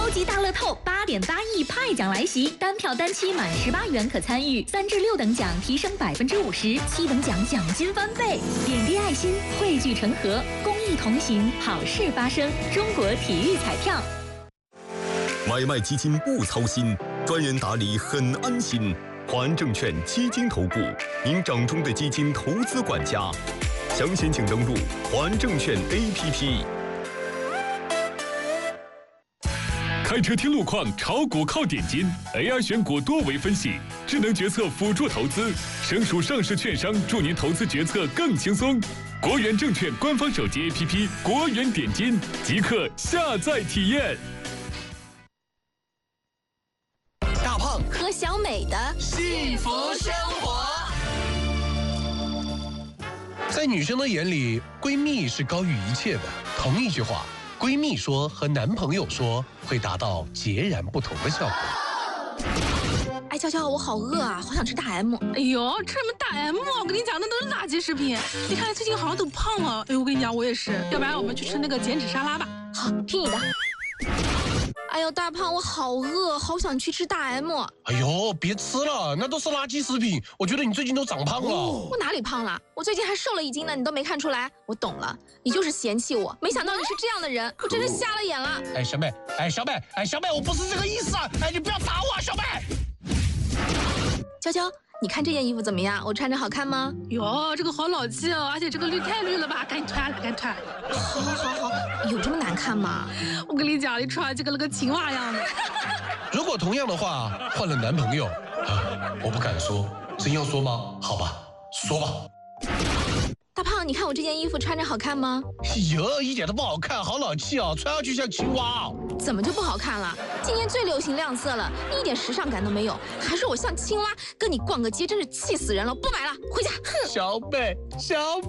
超级大乐透8.8亿派奖来袭，单票单期满18元可参与，3至6等奖提升50%，7等奖奖金翻倍。点滴爱心，汇聚成河，公益同行，好事发生。中国体育彩票。 买卖基金不操心，专人打理很安心。华安证券基金投顾，您掌中的基金投资管家。详情请登录华安证券 APP。 开车听路况，炒股靠点金 ，AI 选股多维分析，智能决策辅助投资，省属上市券商，助您投资决策更轻松。国元证券官方手机 APP 国元点金，即刻下载体验。 大胖和小美的幸福生活。在女生的眼里，闺蜜是高于一切的。同一句话，闺蜜说和男朋友说会达到截然不同的效果。 哎，娇娇，我好饿啊，好想吃大 M。 哎呦，吃什么大 M 啊？我跟你讲，那都是垃圾食品。你看最近好像都胖了。哎，我跟你讲，我也是。要不然我们去吃那个减脂沙拉吧。 好，听你的。哎呦，大胖，我好饿，好想去吃大 M。 哎呦，别吃了，那都是垃圾食品。我觉得你最近都长胖了。 我哪里胖了？我最近还瘦了1斤呢，你都没看出来。我懂了，你就是嫌弃我。没想到你是这样的人，我真是瞎了眼了。 哎，小美，我不是这个意思啊！哎，你不要打我啊，小美。 娇娇，你看这件衣服怎么样？我穿着好看吗？ 哟，这个好老气哦，而且这个绿太绿了吧，赶紧脱了，赶紧脱了。 好，有这么难看吗？ 我跟你讲，你穿就跟那个青蛙一样的。 如果同样的话换了男朋友啊，我不敢说，真要说吗？好吧，说吧。 大胖，你看我这件衣服穿着好看吗？ 哟，一点都不好看，好老气哦，穿上去像青蛙哦。 怎么就不好看了？今年最流行亮色了，你一点时尚感都没有，还说我像青蛙，跟你逛个街真是气死人了！不买了，回家。 小美，